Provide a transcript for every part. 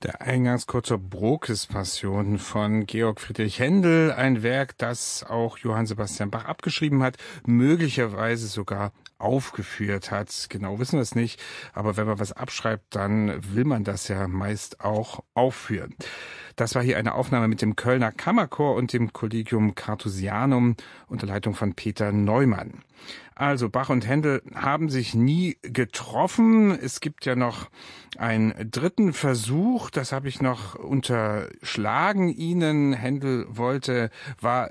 Der Eingangschor zur Brokes-Passion von Georg Friedrich Händel, ein Werk, das auch Johann Sebastian Bach abgeschrieben hat, möglicherweise sogar aufgeführt hat. Genau wissen wir es nicht, aber wenn man was abschreibt, dann will man das ja meist auch aufführen. Das war hier eine Aufnahme mit dem Kölner Kammerchor und dem Collegium Carthusianum unter Leitung von Peter Neumann. Also Bach und Händel haben sich nie getroffen. Es gibt ja noch einen dritten Versuch, das habe ich noch unterschlagen Ihnen. Händel war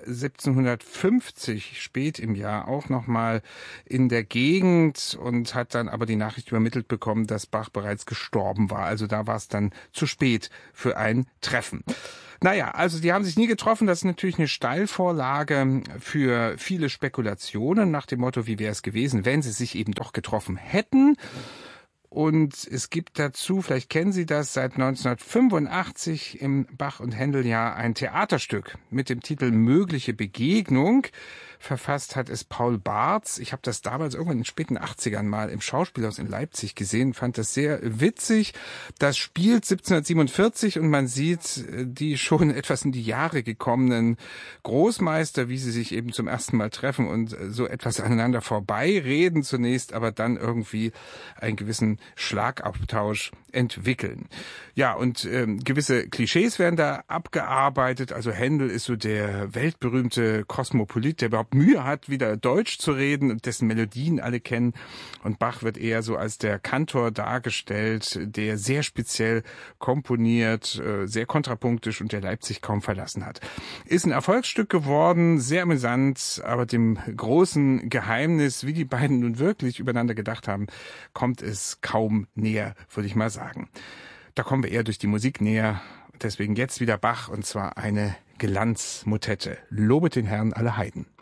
1750 spät im Jahr auch noch mal in der Gegend und hat dann aber die Nachricht übermittelt bekommen, dass Bach bereits gestorben war. Also da war es dann zu spät für ein Treffen. Naja, also die haben sich nie getroffen. Das ist natürlich eine Steilvorlage für viele Spekulationen nach dem Motto, wie wäre es gewesen, wenn sie sich eben doch getroffen hätten. Und es gibt dazu, vielleicht kennen Sie das, seit 1985 im Bach- und Händel-Jahr ein Theaterstück mit dem Titel Mögliche Begegnung. Verfasst hat es Paul Bartz. Ich habe das damals irgendwann in den späten 80ern mal im Schauspielhaus in Leipzig gesehen, fand das sehr witzig. Das spielt 1747 und man sieht die schon etwas in die Jahre gekommenen Großmeister, wie sie sich eben zum ersten Mal treffen und so etwas aneinander vorbeireden zunächst, aber dann irgendwie einen gewissen Schlagabtausch entwickeln. Ja, und gewisse Klischees werden da abgearbeitet. Also Händel ist so der weltberühmte Kosmopolit, der überhaupt Mühe hat, wieder Deutsch zu reden und dessen Melodien alle kennen. Und Bach wird eher so als der Kantor dargestellt, der sehr speziell komponiert, sehr kontrapunktisch und der Leipzig kaum verlassen hat. Ist ein Erfolgsstück geworden, sehr amüsant, aber dem großen Geheimnis, wie die beiden nun wirklich übereinander gedacht haben, kommt es kaum näher, würde ich mal sagen. Da kommen wir eher durch die Musik näher. Deswegen jetzt wieder Bach, und zwar eine Glanzmotette. Lobet den Herrn alle Heiden.